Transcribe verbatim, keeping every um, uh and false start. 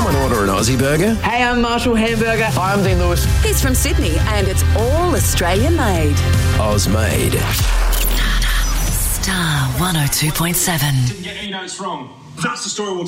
and order an Aussie burger. Hey, I'm Marshall Hamburger. Hi, I'm Dean Lewis. He's from Sydney and it's all Australian made. Oz made. Star one oh two point seven. Didn't get any notes wrong. That's the story we'll